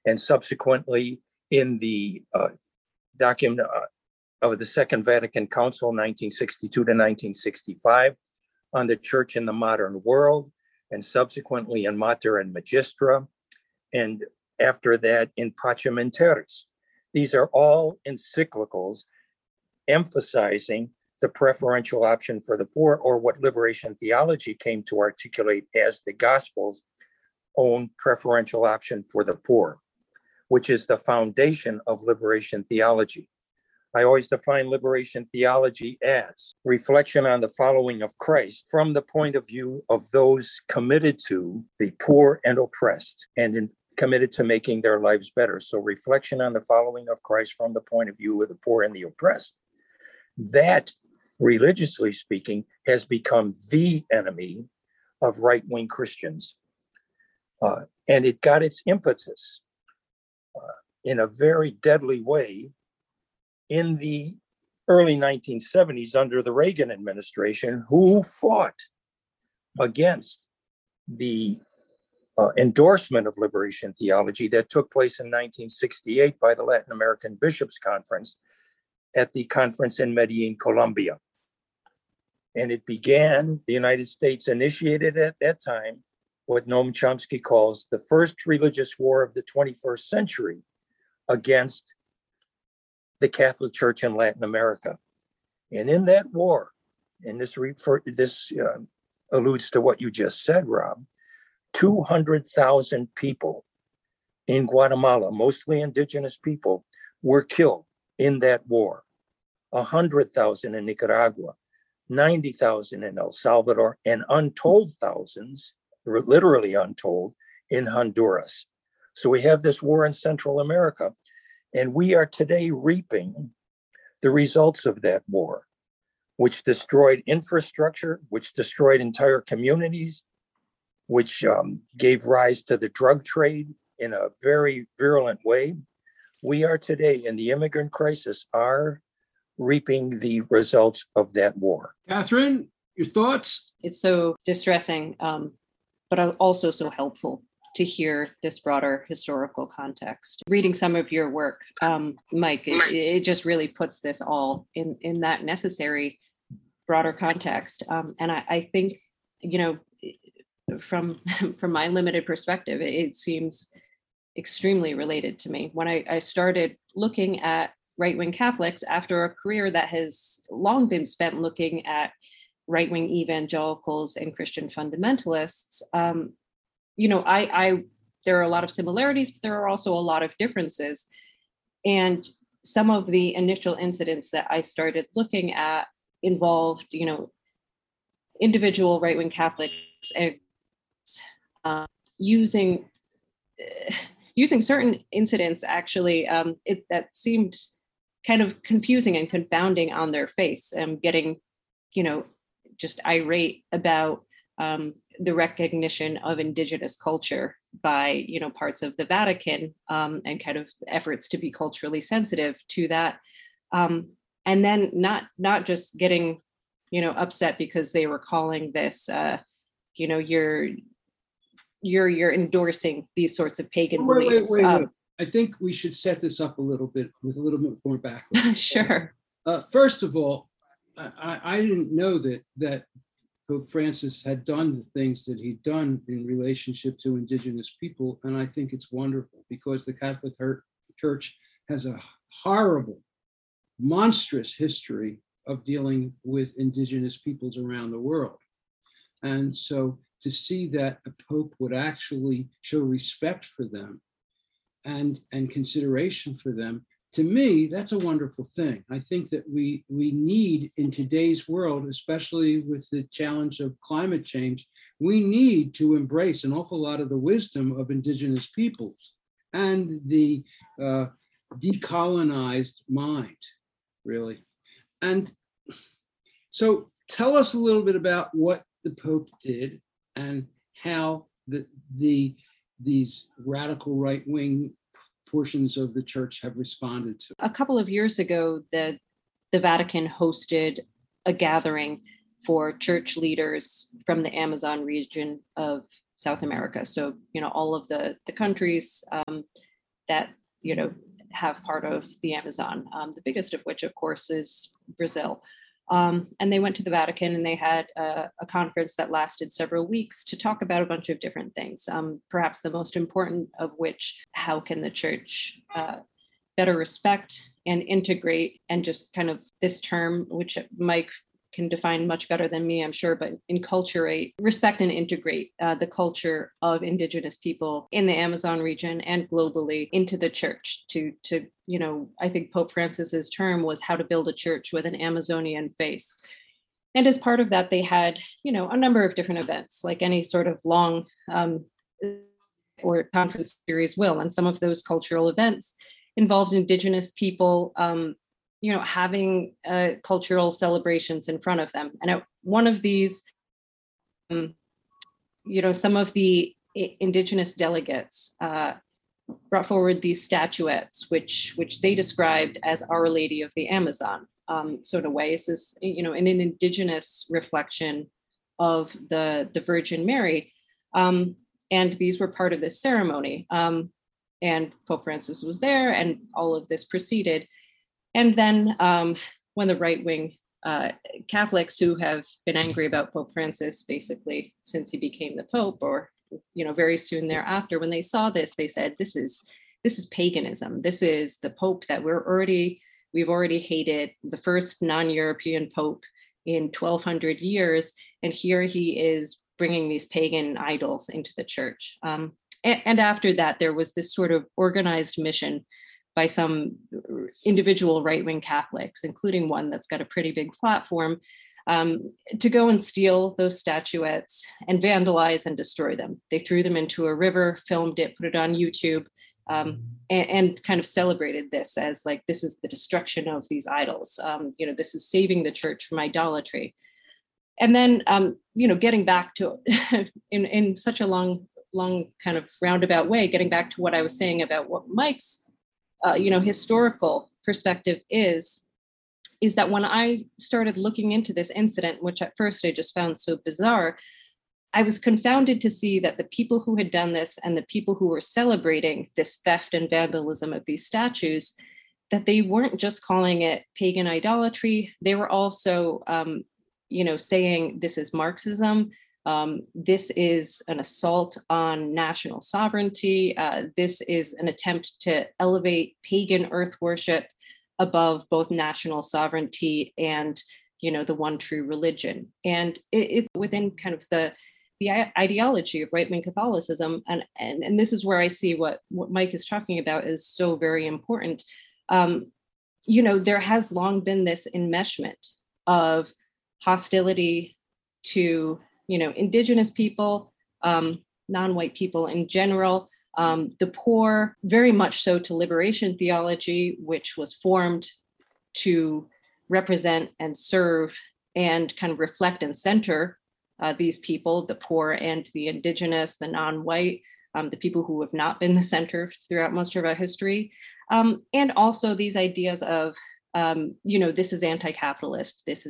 and subsequently in the document of the Second Vatican Council, 1962 to 1965, on the Church in the Modern World, and subsequently in Mater and Magistra, and after that in Pacem in Terris. These are all encyclicals emphasizing the preferential option for the poor, or what liberation theology came to articulate as the gospel's own preferential option for the poor, which is the foundation of liberation theology. I always define liberation theology as reflection on the following of Christ from the point of view of those committed to the poor and oppressed, and committed to making their lives better. So reflection on the following of Christ from the point of view of the poor and the oppressed. That, religiously speaking, has become the enemy of right-wing Christians. And it got its impetus in a very deadly way in the early 1970s under the Reagan administration, who fought against the endorsement of liberation theology that took place in 1968 by the Latin American Bishops' Conference at the conference in Medellin, Colombia. And it began, the United States initiated at that time what Noam Chomsky calls the first religious war of the 21st century against the Catholic Church in Latin America. And in that war, and this alludes to what you just said, Rob, 200,000 people in Guatemala, mostly indigenous people, were killed in that war. 100,000 in Nicaragua, 90,000 in El Salvador, and untold thousands, literally untold, in Honduras. So we have this war in Central America, and we are today reaping the results of that war, which destroyed infrastructure, which destroyed entire communities, which gave rise to the drug trade in a very virulent way. We are today in the immigrant crisis are reaping the results of that war. Catherine, your thoughts? It's so distressing, but also so helpful to hear this broader historical context. Reading some of your work, Mike, it just really puts this all in that necessary broader context. And I think, from my limited perspective, it seems extremely related to me. When I started looking at right-wing Catholics after a career that has long been spent looking at right-wing evangelicals and Christian fundamentalists, there are a lot of similarities, but there are also a lot of differences. And some of the initial incidents that I started looking at involved, individual right-wing Catholics using certain incidents actually that seemed kind of confusing and confounding on their face, getting, just irate about the recognition of indigenous culture by, parts of the Vatican, and kind of efforts to be culturally sensitive to that. And then not just getting, upset because they were calling this, you're endorsing these sorts of pagan beliefs. Wait. I think we should set this up a little bit with a little bit more background. Sure. First of all, I didn't know that Pope Francis had done the things that he'd done in relationship to indigenous people. And I think it's wonderful because the Catholic Church has a horrible, monstrous history of dealing with indigenous peoples around the world. And so to see that a Pope would actually show respect for them and consideration for them, to me, that's a wonderful thing. I think that we need, in today's world, especially with the challenge of climate change, we need to embrace an awful lot of the wisdom of indigenous peoples and the decolonized mind, really. And so tell us a little bit about what the Pope did and how these radical right-wing portions of the church have responded to. A couple of years ago, the Vatican hosted a gathering for church leaders from the Amazon region of South America. So, all of the countries that, have part of the Amazon, the biggest of which, of course, is Brazil. And they went to the Vatican and they had a conference that lasted several weeks to talk about a bunch of different things, perhaps the most important of which, how can the church better respect and integrate, and just kind of this term, which Mike can define much better than me, I'm sure, but enculturate, respect and integrate the culture of Indigenous people in the Amazon region and globally into the church to I think Pope Francis's term was how to build a church with an Amazonian face. And as part of that, they had, a number of different events, like any sort of long or conference series will. And some of those cultural events involved Indigenous people, having cultural celebrations in front of them. And at one of these, some of the Indigenous delegates brought forward these statuettes, which they described as Our Lady of the Amazon, sort of ways, is, an Indigenous reflection of the Virgin Mary. And these were part of this ceremony. And Pope Francis was there, and all of this proceeded. And then when the right-wing Catholics who have been angry about Pope Francis basically since he became the Pope, or very soon thereafter, when they saw this, they said, this is paganism. This is the Pope that we've already hated, the first non-European Pope in 1200 years, and here he is bringing these pagan idols into the church. And after that, there was this sort of organized mission by some individual right-wing Catholics, including one that's got a pretty big platform, to go and steal those statuettes and vandalize and destroy them. They threw them into a river, filmed it, put it on YouTube, and kind of celebrated this as like, this is the destruction of these idols. This is saving the church from idolatry. And then, getting back to, in such a long kind of roundabout way, getting back to what I was saying about what Mike's historical perspective is that when I started looking into this incident, which at first I just found so bizarre, I was confounded to see that the people who had done this and the people who were celebrating this theft and vandalism of these statues, that they weren't just calling it pagan idolatry. They were also, saying this is Marxism. This is an assault on national sovereignty. This is an attempt to elevate pagan earth worship above both national sovereignty and, the one true religion. And it's within kind of the ideology of right-wing Catholicism. And this is where I see what Mike is talking about is so very important. There has long been this enmeshment of hostility to Indigenous people, non-white people in general, the poor, very much so to liberation theology, which was formed to represent and serve and kind of reflect and center these people, the poor and the Indigenous, the non-white, the people who have not been the center throughout most of our history. And also these ideas of, this is anti-capitalist, this is,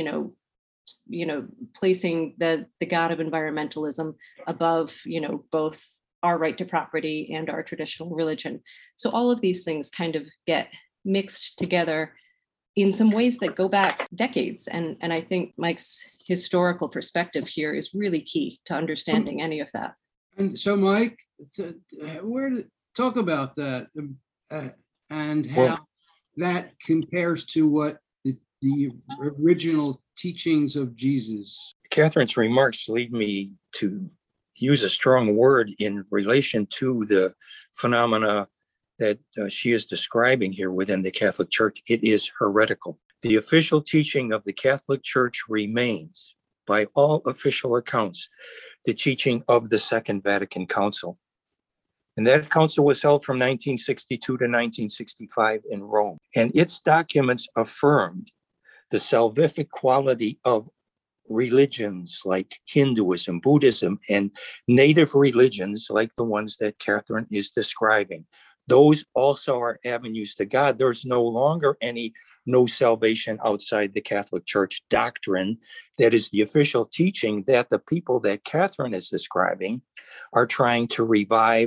placing the God of environmentalism above, both our right to property and our traditional religion. So all of these things kind of get mixed together in some ways that go back decades. And I think Mike's historical perspective here is really key to understanding any of that. And so, Mike, talk about that and how that compares to what the original teachings of Jesus. Catherine's remarks lead me to use a strong word in relation to the phenomena that she is describing here within the Catholic Church. It is heretical. The official teaching of the Catholic Church remains, by all official accounts, the teaching of the Second Vatican Council. And that council was held from 1962 to 1965 in Rome. And its documents affirmed the salvific quality of religions like Hinduism, Buddhism, and native religions like the ones that Catherine is describing. Those also are avenues to God. There's no longer no salvation outside the Catholic Church doctrine. That is the official teaching that the people that Catherine is describing are trying to revive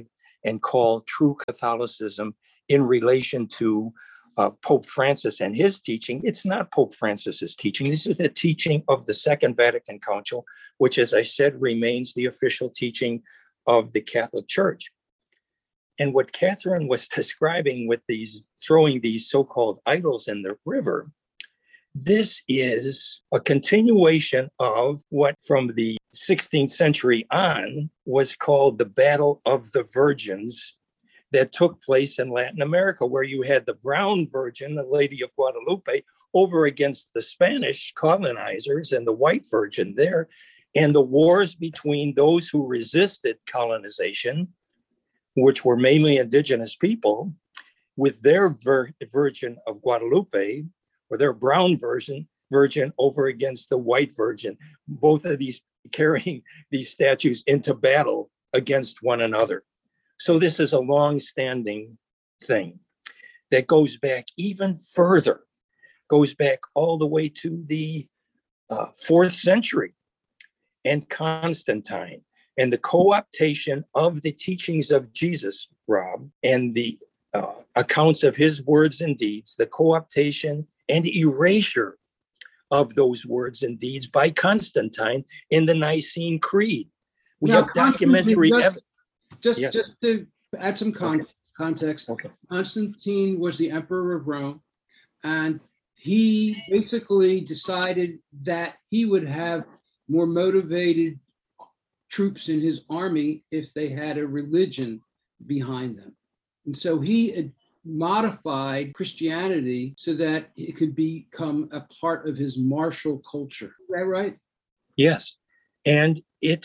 and call true Catholicism in relation to Pope Francis and his teaching. It's not Pope Francis's teaching. This is the teaching of the Second Vatican Council, which, as I said, remains the official teaching of the Catholic Church. And what Catherine was describing with throwing these so-called idols in the river, this is a continuation of what from the 16th century on was called the Battle of the Virgins that took place in Latin America, where you had the brown virgin, the Lady of Guadalupe, over against the Spanish colonizers and the white virgin there, and the wars between those who resisted colonization, which were mainly indigenous people, with their Virgin of Guadalupe, or their brown virgin over against the white virgin, both of these carrying these statues into battle against one another. So this is a long-standing thing that goes back even further, goes back all the way to the 4th century and Constantine and the co-optation of the teachings of Jesus, Rob, and the accounts of his words and deeds, the co-optation and erasure of those words and deeds by Constantine in the Nicene Creed. We have documentary evidence. Just to add some context, Okay. Constantine was the emperor of Rome, and he basically decided that he would have more motivated troops in his army if they had a religion behind them. And so he modified Christianity so that it could become a part of his martial culture. Is that right? Yes. And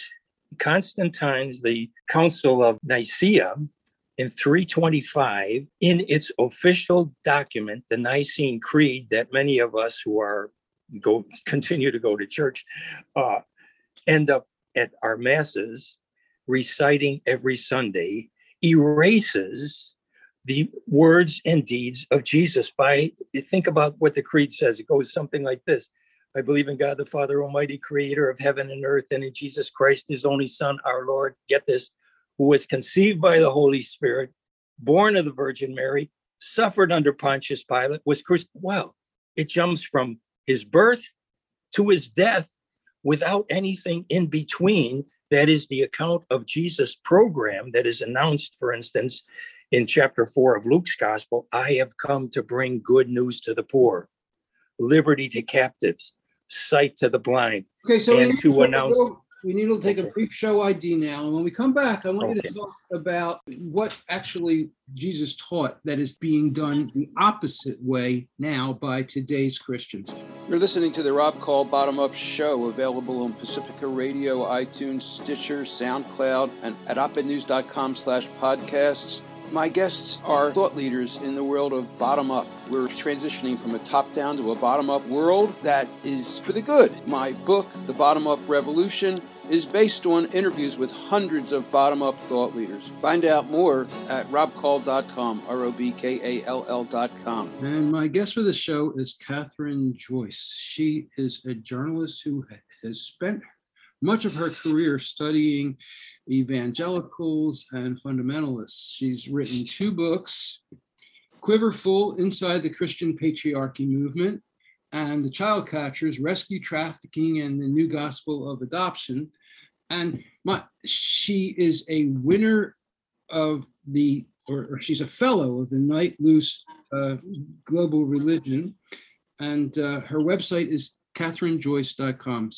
Constantine's, the Council of Nicaea in 325, in its official document, the Nicene Creed, that many of us who continue to go to church end up at our masses reciting every Sunday, erases the words and deeds of Jesus. Think about what the creed says. It goes something like this: I believe in God, the Father Almighty, creator of heaven and earth, and in Jesus Christ, his only Son, our Lord, get this, who was conceived by the Holy Spirit, born of the Virgin Mary, suffered under Pontius Pilate, was crucified. Well, it jumps from his birth to his death without anything in between. That is the account of Jesus' program that is announced, for instance, in chapter 4 of Luke's gospel. I have come to bring good news to the poor, liberty to captives, sight to the blind. Okay, so we need to take Okay. a brief show ID now. And when we come back, I want you Okay. to talk about what actually Jesus taught that is being done the opposite way now by today's Christians. You're listening to the Rob Call Bottom Up Show, available on Pacifica Radio, iTunes, Stitcher, SoundCloud, and at opednews.com/podcasts. My guests are thought leaders in the world of bottom up. We're transitioning from a top down to a bottom up world that is for the good. My book, The Bottom Up Revolution, is based on interviews with hundreds of bottom up thought leaders. Find out more at robkall.com, ROBKALL.com. And my guest for the show is Catherine Joyce. She is a journalist who has spent much of her career studying evangelicals and fundamentalists. She's written 2 books, Quiverful, Inside the Christian Patriarchy Movement, and The Child Catchers, Rescue Trafficking and the New Gospel of Adoption. And she is a winner of or she's a fellow of the Knight Luce Global Religion. And her website is CatherineJoyce.com,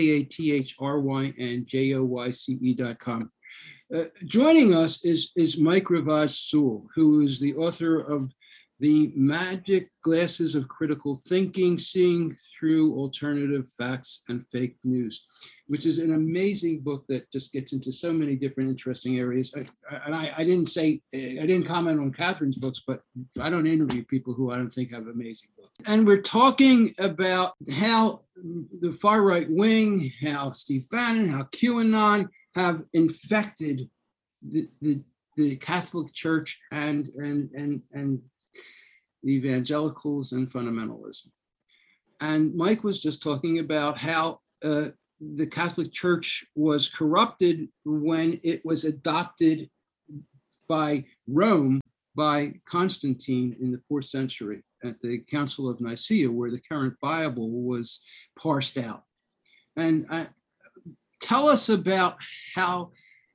KathryNJoyce.com. Joining us is Mike Ravaz-Sewell, who is the author of The Magic Glasses of Critical Thinking, Seeing Through Alternative Facts and Fake News, which is an amazing book that just gets into so many different interesting areas. I didn't comment on Catherine's books, but I don't interview people who I don't think have amazing books. And we're talking about how the far right wing, how Steve Bannon, how QAnon have infected the Catholic Church and evangelicals and fundamentalism. And Mike was just talking about how the Catholic Church was corrupted when it was adopted by Rome, by Constantine in the 4th century at the Council of Nicaea, where the current Bible was parsed out. And tell us about how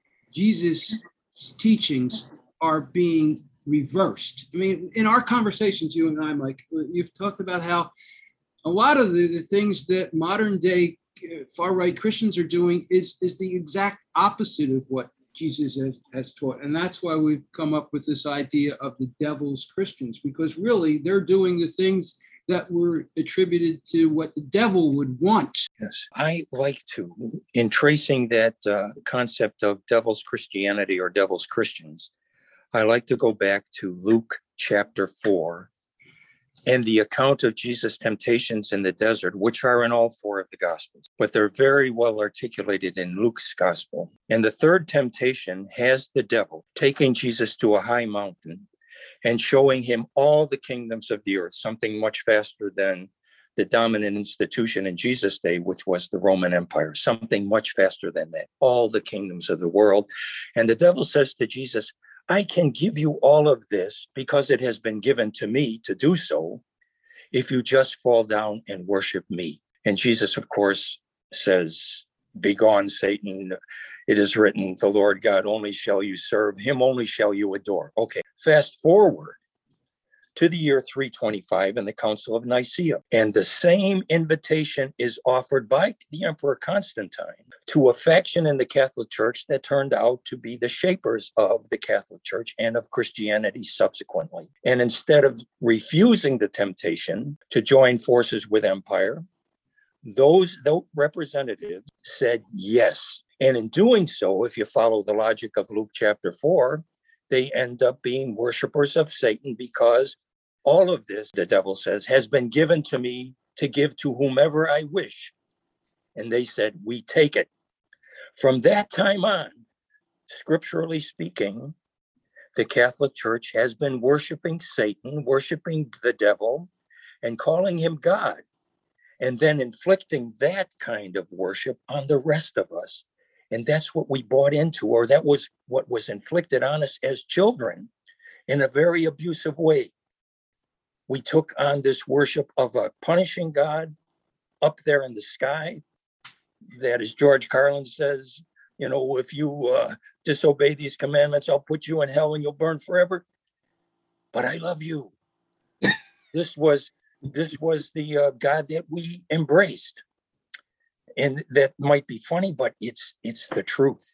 Jesus' teachings are being reversed. I mean, in our conversations, you and I, Mike, you've talked about how a lot of the things that modern day far-right Christians are doing is the exact opposite of what Jesus has taught. And that's why we've come up with this idea of the devil's Christians, because really they're doing the things that were attributed to what the devil would want. Yes, I like to, in tracing that concept of devil's Christianity or devil's Christians, I like to go back to Luke chapter 4 and the account of Jesus' temptations in the desert, which are in all 4 of the Gospels, but they're very well articulated in Luke's Gospel. And the third temptation has the devil taking Jesus to a high mountain and showing him all the kingdoms of the earth, something much faster than the dominant institution in Jesus' day, which was the Roman Empire, something much faster than that, all the kingdoms of the world. And the devil says to Jesus, I can give you all of this because it has been given to me to do so if you just fall down and worship me. And Jesus, of course, says, begone, Satan. It is written, the Lord God only shall you serve, him only shall you adore. Okay, fast forward to the year 325 and the Council of Nicaea. And the same invitation is offered by the Emperor Constantine to a faction in the Catholic Church that turned out to be the shapers of the Catholic Church and of Christianity subsequently. And instead of refusing the temptation to join forces with empire, those representatives said yes. And in doing so, if you follow the logic of Luke chapter 4, they end up being worshipers of Satan because all of this, the devil says, has been given to me to give to whomever I wish. And they said, we take it. From that time on, scripturally speaking, the Catholic Church has been worshiping Satan, worshiping the devil, and calling him God, and then inflicting that kind of worship on the rest of us. And that's what we bought into, or that was what was inflicted on us as children in a very abusive way. We took on this worship of a punishing God up there in the sky. That, as George Carlin says, you know, if you disobey these commandments, I'll put you in hell and you'll burn forever. But I love you. This was the God that we embraced. And that might be funny, but it's the truth.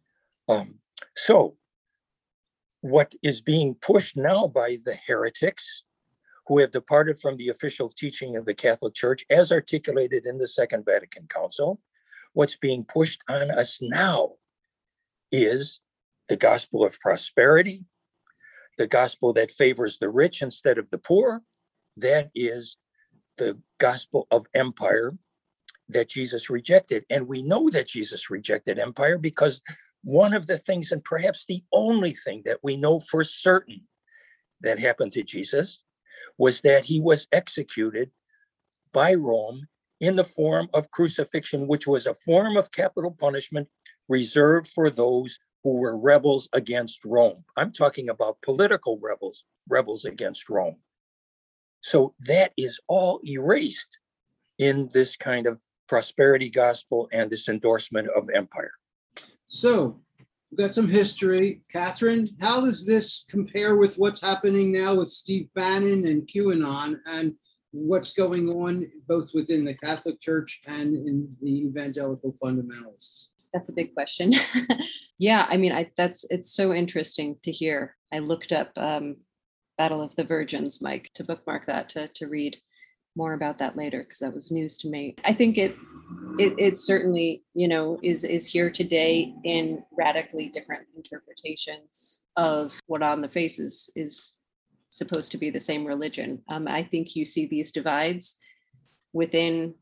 So what is being pushed now by the heretics who have departed from the official teaching of the Catholic Church as articulated in the Second Vatican Council, what's being pushed on us now is the gospel of prosperity, the gospel that favors the rich instead of the poor. That is the gospel of empire that Jesus rejected. And we know that Jesus rejected empire because one of the things, and perhaps the only thing that we know for certain that happened to Jesus, was that he was executed by Rome in the form of crucifixion, which was a form of capital punishment reserved for those who were rebels against Rome. I'm talking about political rebels against Rome. So that is all erased in this kind of prosperity gospel and this endorsement of empire. So we've got some history. Catherine, how does this compare with what's happening now with Steve Bannon and QAnon and what's going on both within the Catholic Church and in the evangelical fundamentalists? That's a big question. Yeah, I mean, it's so interesting to hear. I looked up Battle of the Virgins, Mike, to bookmark that, to read more about that later, because that was news to me. I think it certainly, is here today in radically different interpretations of what on the face is supposed to be the same religion. I think you see these divides within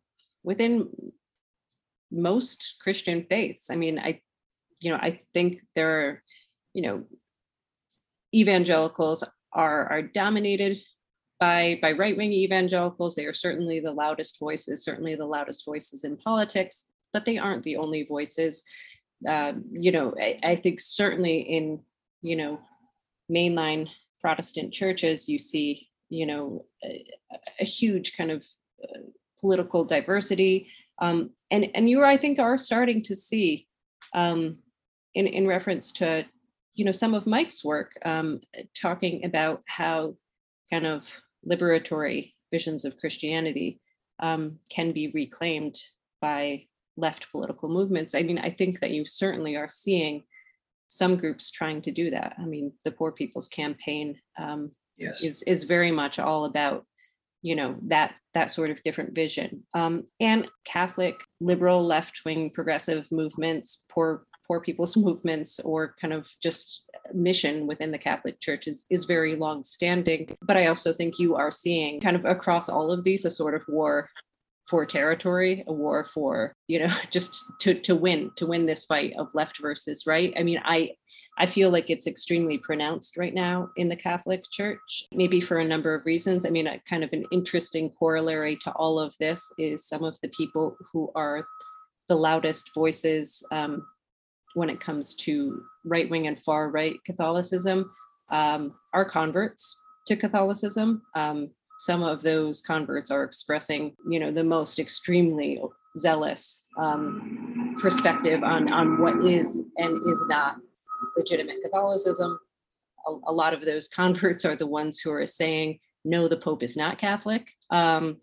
most Christian faiths. I mean, I think there are, evangelicals are dominated by right-wing evangelicals. They are certainly the loudest voices in politics, but they aren't the only voices. I think certainly in, mainline Protestant churches, you see, a huge kind of political diversity. And you, I think, are starting to see, in reference to, some of Mike's work, talking about how kind of liberatory visions of Christianity can be reclaimed by left political movements. I mean, I think that you certainly are seeing some groups trying to do that. I mean, the Poor People's Campaign Yes. is very much all about, that sort of different vision. And Catholic, liberal, left-wing, progressive movements, poor people's movements, or kind of just mission within the Catholic Church is very long-standing. But I also think you are seeing kind of across all of these a sort of war for territory, a war for, just to win this fight of left versus right. I mean, I feel like it's extremely pronounced right now in the Catholic Church, maybe for a number of reasons. I mean, a kind of an interesting corollary to all of this is some of the people who are the loudest voices when it comes to right-wing and far-right Catholicism are converts to Catholicism. Some of those converts are expressing, the most extremely zealous perspective on what is and is not legitimate Catholicism. A lot of those converts are the ones who are saying, no, the Pope is not Catholic. I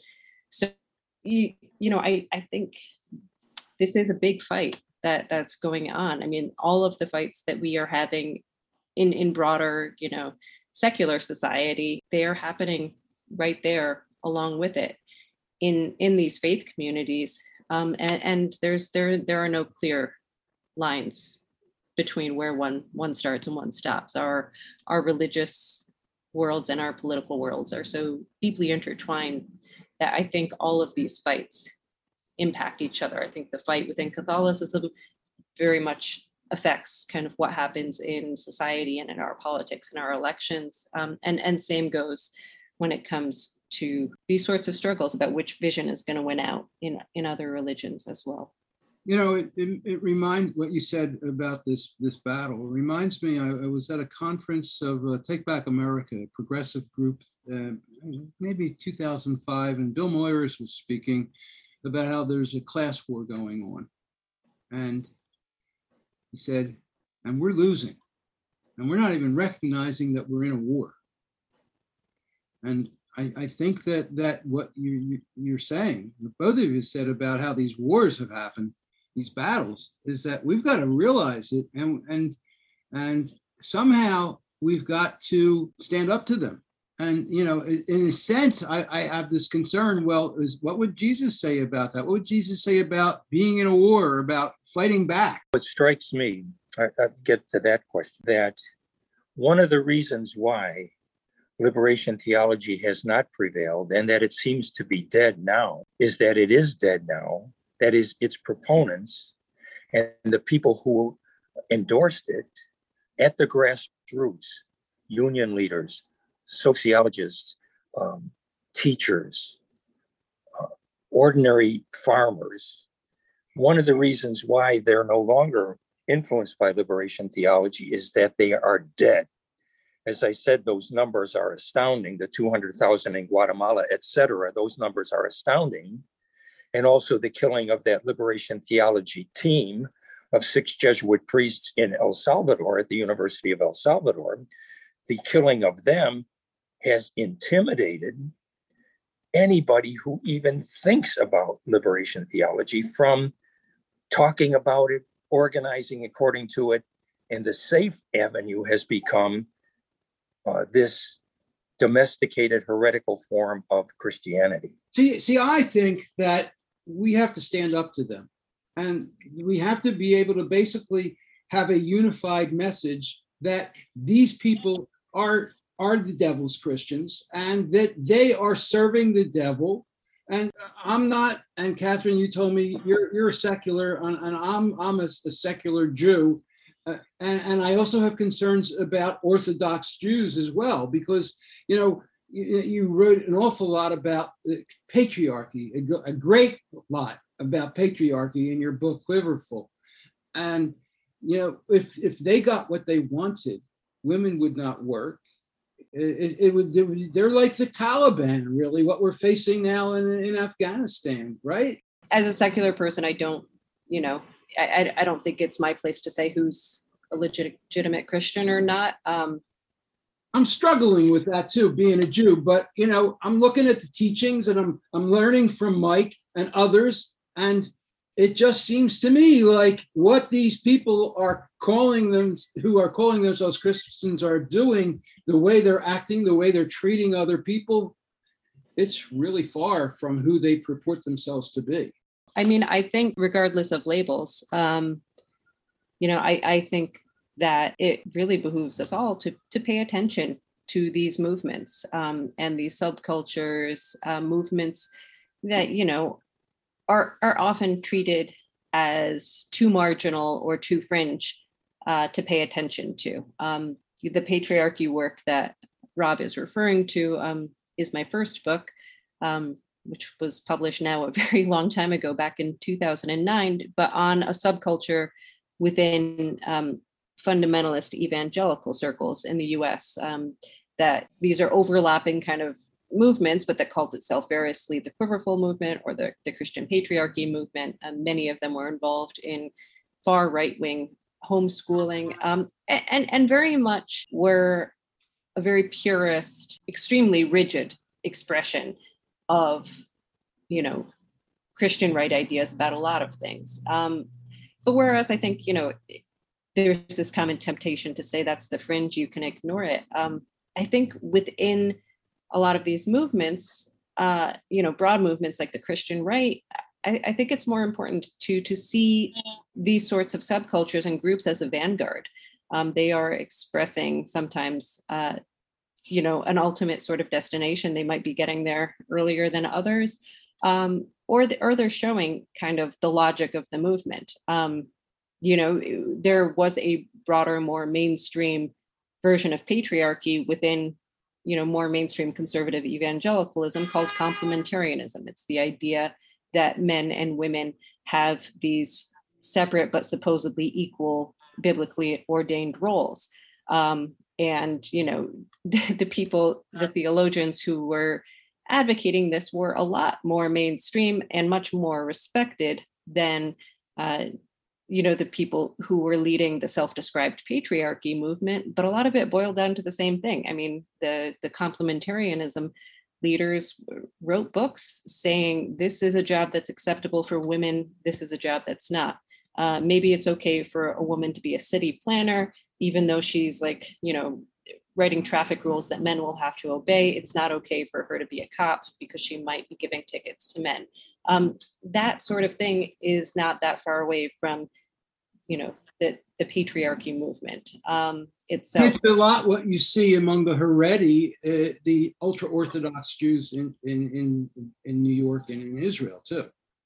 think this is a big fight that's going on. I mean, all of the fights that we are having in broader, secular society, they are happening right there along with it in these faith communities. And there are no clear lines between where one starts and one stops. Our religious worlds and our political worlds are so deeply intertwined that I think all of these fights impact each other. I think the fight within Catholicism very much affects kind of what happens in society and in our politics and our elections. And same goes when it comes to these sorts of struggles about which vision is going to win out in other religions as well. It reminds what you said about this battle. It reminds me, I was at a conference of Take Back America, a progressive group, maybe 2005, and Bill Moyers was speaking about how there's a class war going on. And he said, and we're losing, and we're not even recognizing that we're in a war. And I think that what you're saying, what both of you said about how these wars have happened, these battles, is that we've got to realize it, and somehow we've got to stand up to them. And in a sense, I have this concern. Well, what would Jesus say about that? What would Jesus say about being in a war, about fighting back? What strikes me, I get to that question, that one of the reasons why liberation theology has not prevailed and that it seems to be dead now is that it is dead now. That is, its proponents and the people who endorsed it at the grassroots, union leaders, sociologists, teachers, ordinary farmers. One of the reasons why they're no longer influenced by liberation theology is that they are dead. As I said, those numbers are astounding, the 200,000 in Guatemala, et cetera. Those numbers are astounding. And also the killing of that liberation theology team of 6 Jesuit priests in El Salvador, at the University of El Salvador. The killing of them has intimidated anybody who even thinks about liberation theology from talking about it, organizing according to it. And the safe avenue has become this domesticated heretical form of Christianity. See, I think that we have to stand up to them, and we have to be able to basically have a unified message that these people are the devil's Christians, and that they are serving the devil. And I'm not. And Catherine, you told me you're secular, and I'm a secular Jew. And I also have concerns about Orthodox Jews as well, because, you wrote an awful lot about patriarchy, a great lot about patriarchy in your book, Quiverful. And, if they got what they wanted, women would not work. They're like the Taliban, really, what we're facing now in Afghanistan, right? As a secular person, I don't, you know, I don't think it's my place to say who's a legitimate Christian or not. I'm struggling with that too, being a Jew, but I'm looking at the teachings and I'm learning from Mike and others, and it just seems to me like what these people are calling themselves Christians are doing, the way they're acting, the way they're treating other people, it's really far from who they purport themselves to be. I mean, I think regardless of labels, I think that it really behooves us all to pay attention to these movements and these subcultures, movements that, are often treated as too marginal or too fringe to pay attention to. The patriarchy work that Rob is referring to is my first book, which was published now a very long time ago, back in 2009, but on a subculture within fundamentalist evangelical circles in the US, that these are overlapping kind of movements, but that called itself variously the Quiverful movement or the Christian patriarchy movement. Many of them were involved in far right-wing homeschooling, and very much were a very purist, extremely rigid expression of, Christian right ideas about a lot of things. But whereas I think, there's this common temptation to say that's the fringe, you can ignore it. I think within a lot of these movements, broad movements like the Christian right, I think it's more important to see these sorts of subcultures and groups as a vanguard. They are expressing sometimes, an ultimate sort of destination. They might be getting there earlier than others, or they're showing kind of the logic of the movement. There was a broader, more mainstream version of patriarchy within, more mainstream conservative evangelicalism called complementarianism. It's the idea that men and women have these separate but supposedly equal biblically ordained roles. And, the people, the theologians who were advocating this were a lot more mainstream and much more respected than, the people who were leading the self-described patriarchy movement, but a lot of it boiled down to the same thing. I mean, the complementarianism leaders wrote books saying this is a job that's acceptable for women, this is a job that's not. Maybe it's okay for a woman to be a city planner, even though she's writing traffic rules that men will have to obey. It's not okay for her to be a cop because she might be giving tickets to men. That sort of thing is not that far away from, the patriarchy movement itself. It's a lot what you see among the Haredi, the ultra-Orthodox Jews in New York and in Israel too.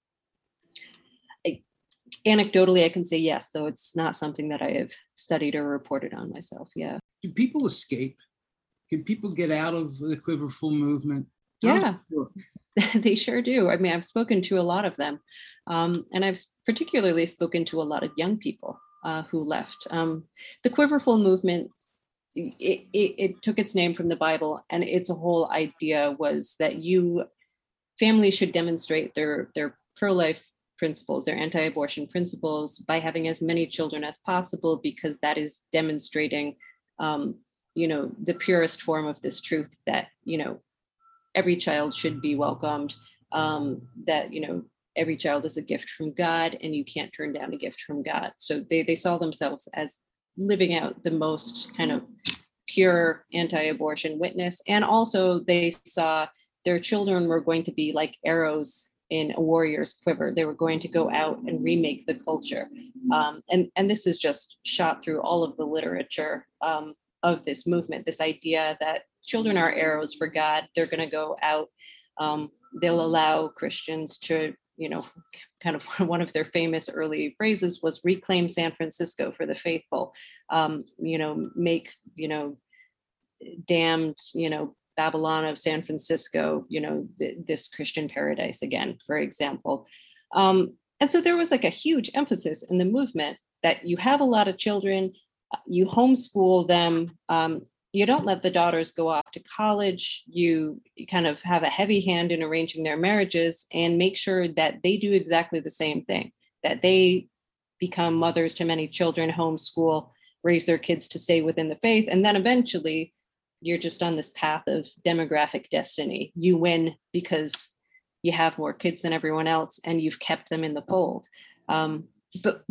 Anecdotally, I can say yes, though it's not something that I have studied or reported on myself. Yeah. Do people escape? Can people get out of the Quiverful movement? Yeah, they sure do. I mean, I've spoken to a lot of them, and I've particularly spoken to a lot of young people who left. The Quiverful movement, it took its name from the Bible, and its whole idea was that families should demonstrate their pro-life principles, their anti-abortion principles, by having as many children as possible, because that is demonstrating, the purest form of this truth that, every child should be welcomed, that, every child is a gift from God and you can't turn down a gift from God. So they saw themselves as living out the most kind of pure anti-abortion witness. And also they saw their children were going to be like arrows in a warrior's quiver. They were going to go out and remake the culture. And this is just shot through all of the literature of this movement, this idea that children are arrows for God. They're going to go out. They'll allow Christians to, kind of one of their famous early phrases was reclaim San Francisco for the faithful, make, damned, Babylon of San Francisco, this Christian paradise again, for example. And so there was like a huge emphasis in the movement that you have a lot of children, You homeschool them. You don't let the daughters go off to college. You kind of have a heavy hand in arranging their marriages and make sure that they do exactly the same thing, that they become mothers to many children, homeschool, raise their kids to stay within the faith. And then eventually you're just on this path of demographic destiny. You win because you have more kids than everyone else and you've kept them in the fold. But,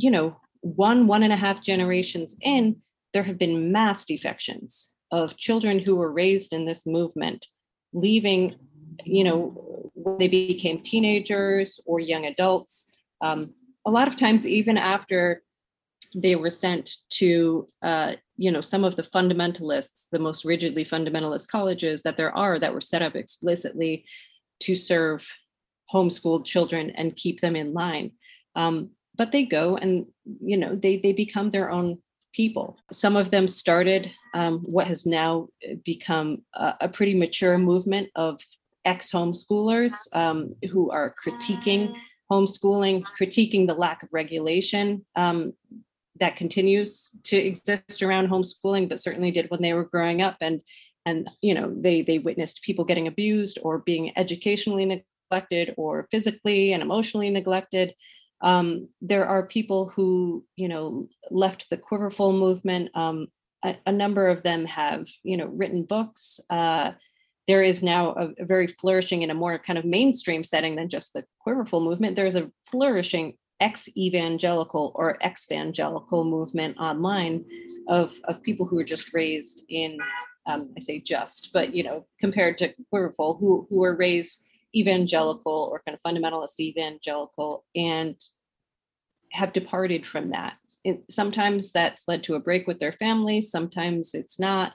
1.5 generations in, there have been mass defections of children who were raised in this movement, leaving, when they became teenagers or young adults. A lot of times, even after they were sent to, some of the fundamentalists, the most rigidly fundamentalist colleges that there are that were set up explicitly to serve homeschooled children and keep them in line. But they go and, they become their own people. Some of them started what has now become a pretty mature movement of ex-homeschoolers who are critiquing homeschooling, critiquing the lack of regulation that continues to exist around homeschooling, but certainly did when they were growing up. And they witnessed people getting abused or being educationally neglected or physically and emotionally neglected. There are people who, left the Quiverful movement. A number of them have, written books. There is now a very flourishing in a more kind of mainstream setting than just the Quiverful movement. There's a flourishing ex-evangelical or ex-evangelical movement online of people who are just raised in, I say just, but, compared to Quiverful, who were raised evangelical or kind of fundamentalist evangelical and have departed from that. Sometimes that's led to a break with their families, sometimes it's not.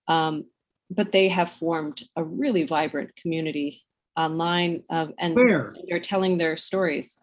But they have formed a really vibrant community online and Where? they're telling their stories.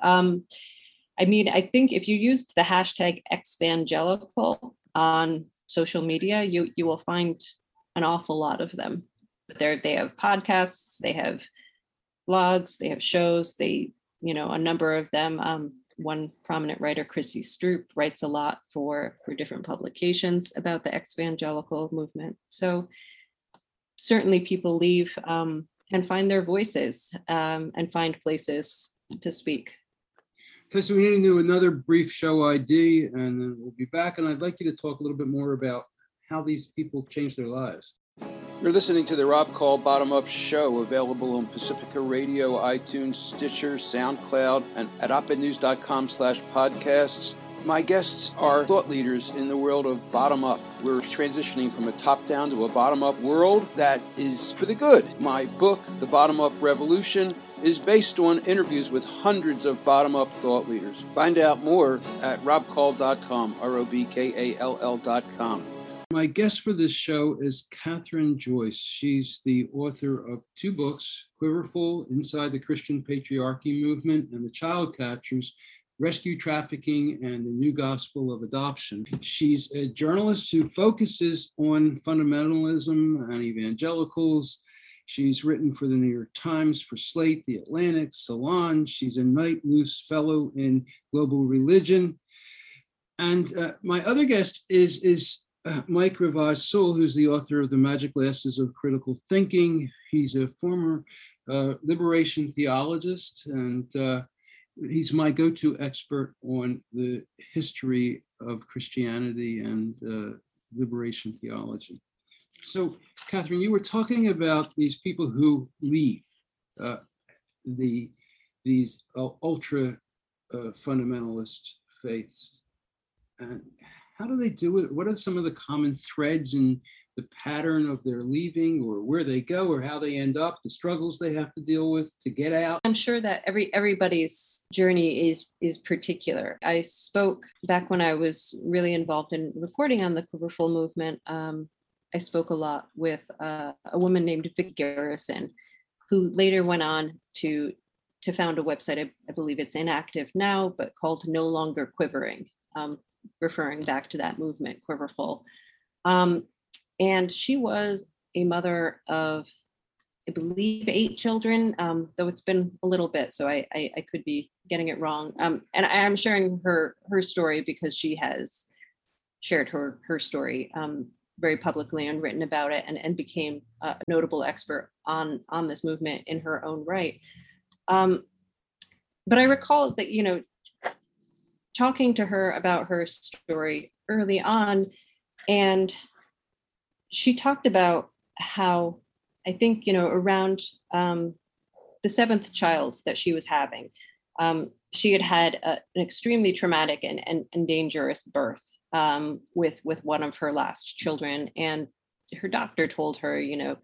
I think if you used the hashtag exvangelical on social media, you will find an awful lot of them. They have podcasts, they have blogs, they have shows, a number of them. One prominent writer, Chrissy Stroop, writes a lot for different publications about the ex-evangelical movement. So certainly people leave and find their voices and find places to speak. Okay, so we need to do another brief show ID and then we'll be back. And I'd like you to talk a little bit more about how these people change their lives. You're listening to the Rob Call Bottom Up Show, available on Pacifica Radio, iTunes, Stitcher, SoundCloud, and at opednews.com/podcasts. My guests are thought leaders in the world of bottom up. We're transitioning from a top-down to a bottom-up world that is for the good. My book, The Bottom Up Revolution, is based on interviews with hundreds of bottom-up thought leaders. Find out more at robcall.com, ROBKALL.com. My guest for this show is Catherine Joyce. She's the author of 2 books, Quiverful, Inside the Christian Patriarchy Movement, and The Child Catchers, Rescue Trafficking and the New Gospel of Adoption. She's a journalist who focuses on fundamentalism and evangelicals. She's written for the New York Times, for Slate, The Atlantic, Salon. She's a Knight Luce Fellow in Global Religion. And my other guest is Mike Rivaz-Soule, who's the author of The Magic Glasses of Critical Thinking. He's a former liberation theologist, and he's my go-to expert on the history of Christianity and liberation theology. So, Catherine, you were talking about these people who leave these ultra fundamentalist faiths. And how do they do it? What are some of the common threads in the pattern of their leaving, or where they go, or how they end up, the struggles they have to deal with to get out? I'm sure that everybody's journey is particular. I spoke back when I was really involved in reporting on the Quiverful movement. I spoke a lot with a woman named Vicki Garrison, who later went on to found a website. I believe it's inactive now, but called No Longer Quivering, referring back to that movement, Quiverful. And she was a mother of, I believe, 8 children, though it's been a little bit, so I could be getting it wrong. And I'm sharing her story because she shared her story very publicly and written about it, and became a notable expert on this movement in her own right. But I recall that, talking to her about her story early on, and she talked about how, I think, around the seventh child that she was having, she had an extremely traumatic and dangerous birth with one of her last children. And her doctor told her,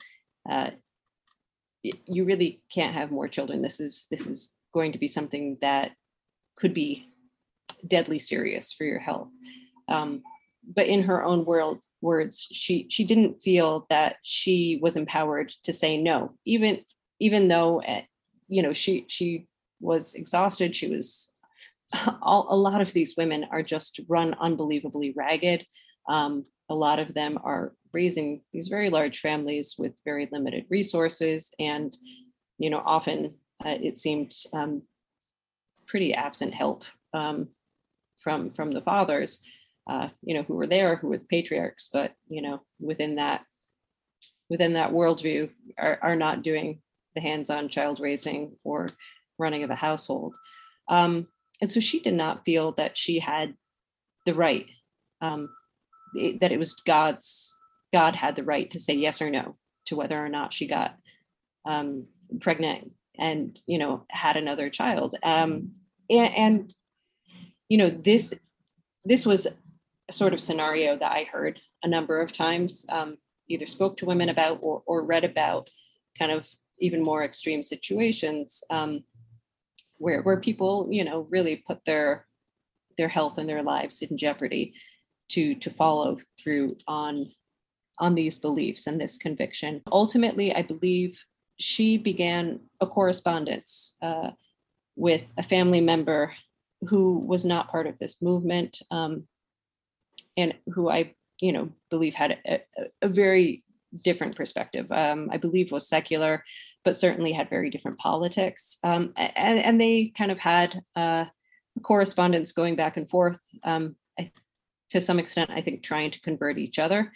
you really can't have more children. This is going to be something that could be deadly serious for your health. But in her own words, she didn't feel that she was empowered to say no, even though she was exhausted. She was a lot of these women are just run unbelievably ragged. A lot of them are raising these very large families with very limited resources, and often it seemed pretty absent help from the fathers, who were there, who were the patriarchs, but within that worldview are not doing the hands-on child raising or running of a household. And so she did not feel that she had the right, that it was God had the right to say yes or no to whether or not she got pregnant and had another child. And this was a sort of scenario that I heard a number of times, either spoke to women about or read about, kind of even more extreme situations where people, really put their health and their lives in jeopardy to follow through on these beliefs and this conviction. Ultimately, I believe she began a correspondence with a family member who was not part of this movement, and who I, believe had a very different perspective. I believe was secular, but certainly had very different politics. And they kind of had correspondence going back and forth, to some extent, I think, trying to convert each other.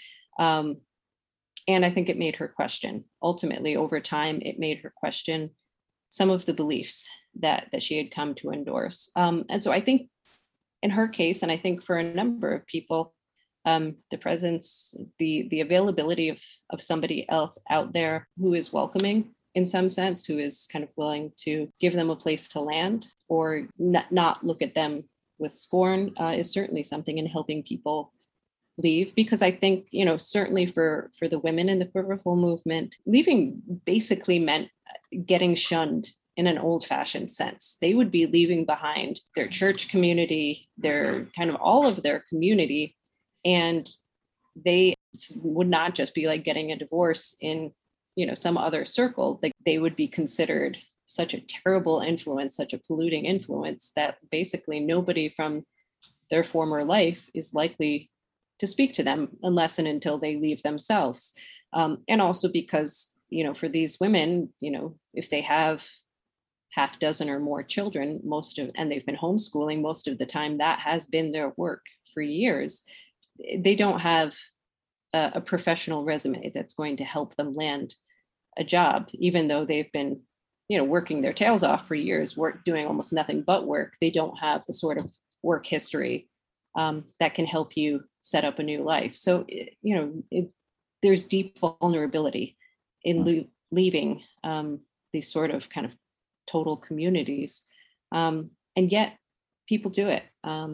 And I think it made her question. Ultimately, over time, it made her question some of the beliefs that she had come to endorse. And so I think in her case, and I think for a number of people, the presence, the availability of somebody else out there who is welcoming in some sense, who is kind of willing to give them a place to land or not look at them with scorn, is certainly something in helping people leave. Because I think, certainly for the women in the Quiverful movement, leaving basically meant getting shunned in an old-fashioned sense. They would be leaving behind their church community, their kind of all of their community, and they would not just be like getting a divorce in, some other circle. Like, they would be considered such a terrible influence, such a polluting influence, that basically nobody from their former life is likely to speak to them unless and until they leave themselves. And also because, for these women, if they have half dozen or more children, and they've been homeschooling most of the time, that has been their work for years. They don't have a professional resume that's going to help them land a job, even though they've been, working their tails off for years, doing almost nothing but work. They don't have the sort of work history that can help you set up a new life. So, there's deep vulnerability in leaving these sort of kind of total communities. And yet people do it.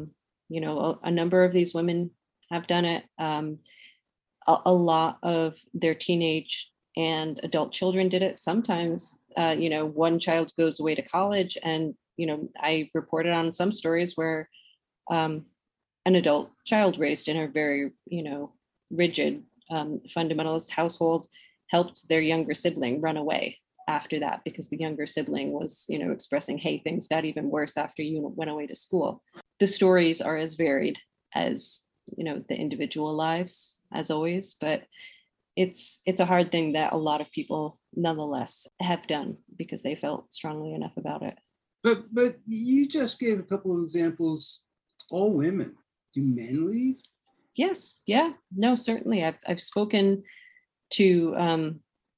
A number of these women have done it. A lot of their teenage and adult children did it. Sometimes, one child goes away to college, and, I reported on some stories where an adult child raised in a very, rigid fundamentalist household helped their younger sibling run away after that, because the younger sibling was, expressing, hey, things got even worse after you went away to school. The stories are as varied as, the individual lives, as always, but it's a hard thing that a lot of people nonetheless have done because they felt strongly enough about it. But you just gave a couple of examples, all women. Do men leave? Yes. Yeah. No, certainly. I've spoken to,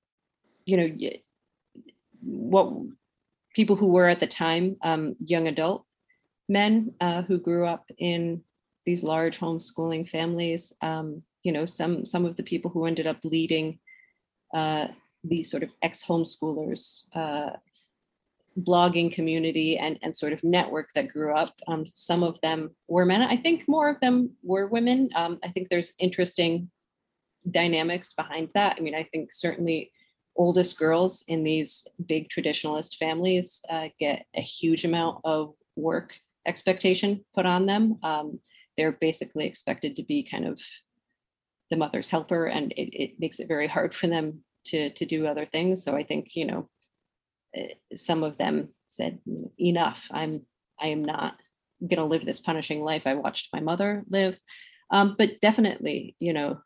what people who were at the time young adult men who grew up in these large homeschooling families. Some of the people who ended up leading these sort of ex-homeschoolers blogging community and sort of network that grew up. Some of them were men. I think more of them were women. I think there's interesting dynamics behind that. I mean, I think certainly oldest girls in these big traditionalist families get a huge amount of work expectation put on them. They're basically expected to be kind of the mother's helper, and it makes it very hard for them to do other things. So I think, some of them said, enough, I am not going to live this punishing life I watched my mother live. But definitely,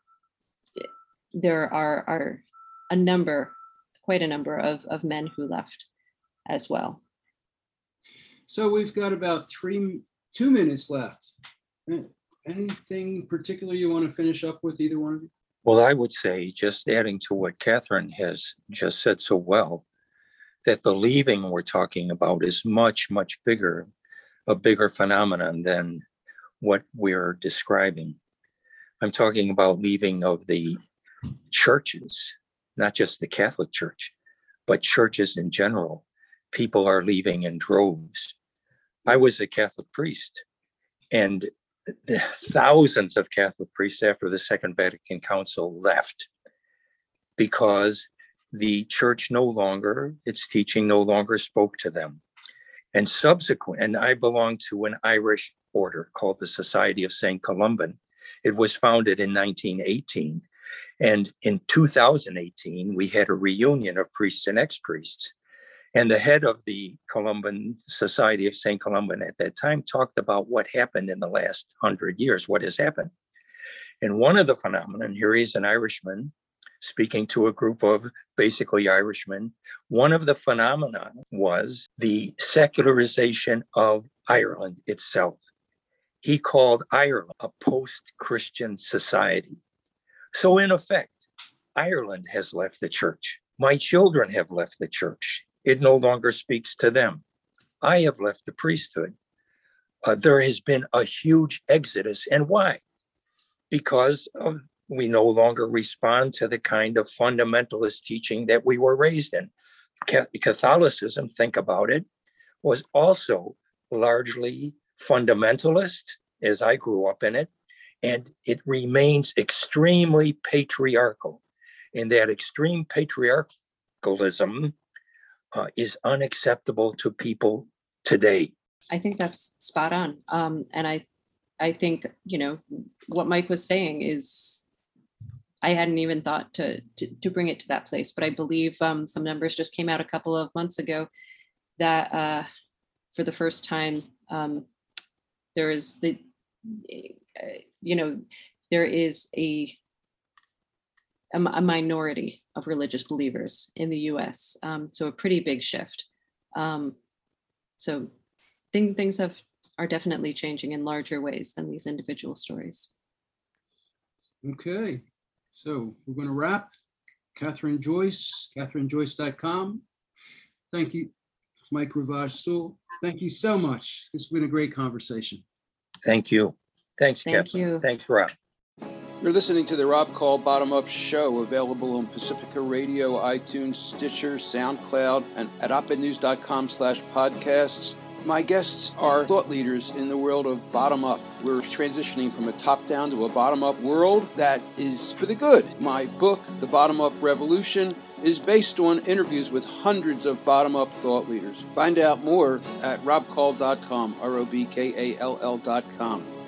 there are quite a number of men who left as well. So we've got about 2 minutes left. Anything particular you want to finish up with, either one of you? Well, I would say, just adding to what Catherine has just said so well, that the leaving we're talking about is much, much bigger, a bigger phenomenon than what we're describing. I'm talking about leaving of the churches, not just the Catholic Church, but churches in general. People are leaving in droves. I was a Catholic priest, and thousands of Catholic priests after the Second Vatican Council left because the church its teaching no longer spoke to them. And I belong to an Irish order called the Society of St. Columban. It was founded in 1918. And in 2018, we had a reunion of priests and ex-priests. And the head of the Society of St. Columban at that time talked about what happened in the last 100 years, what has happened. And one of the phenomena, here he's an Irishman speaking to a group of basically Irishmen, one of the phenomena was the secularization of Ireland itself. He called Ireland a post-Christian society. So in effect, Ireland has left the church. My children have left the church. It no longer speaks to them. I have left the priesthood. There has been a huge exodus. And why? Because we no longer respond to the kind of fundamentalist teaching that we were raised in. Catholicism, think about it, was also largely fundamentalist, as I grew up in it, and it remains extremely patriarchal. And that extreme patriarchalism is unacceptable to people today. I think that's spot on. And I think, what Mike was saying is, I hadn't even thought to bring it to that place, but I believe some numbers just came out a couple of months ago that for the first time, there is a minority of religious believers in the U.S. So a pretty big shift. So things are definitely changing in larger ways than these individual stories. Okay, so we're going to wrap. Catherine Joyce, catherinejoyce.com. Thank you, Mike Rivas-Sewell. Thank you so much. It's been a great conversation. Thank you. Thanks, Thank Catherine. you. Thanks, Rob. You're listening to the Rob Call Bottom Up Show, available on Pacifica Radio, iTunes, Stitcher, SoundCloud, and at opednews.com/podcasts. My guests are thought leaders in the world of bottom up. We're transitioning from a top-down to a bottom-up world that is for the good. My book, The Bottom Up Revolution, is based on interviews with hundreds of bottom-up thought leaders. Find out more at robkall.com, ROBKALL.com.